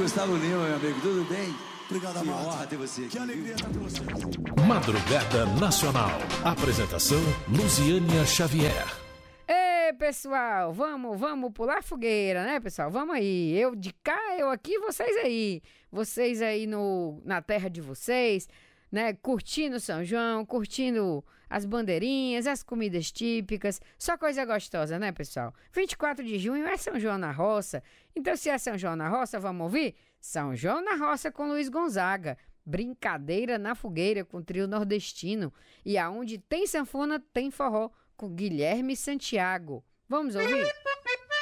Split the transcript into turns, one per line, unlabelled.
Gustavo Lima, meu amigo, tudo bem?
Obrigado,
que
Amado.
honra ter você aqui.
Que alegria estar com você.
Madrugada Nacional. Apresentação Luziânia Xavier.
Ei, pessoal, vamos pular fogueira, né, pessoal? Vamos aí, eu de cá, eu aqui, vocês aí na terra de vocês, né, curtindo São João, curtindo as bandeirinhas, as comidas típicas, só coisa gostosa, né, pessoal? 24 de junho é São João na Roça, então se é São João na Roça, vamos ouvir? São João na Roça com Luiz Gonzaga, Brincadeira na Fogueira com trio nordestino, e aonde tem sanfona, tem forró, com Guilherme Santiago. Vamos ouvir?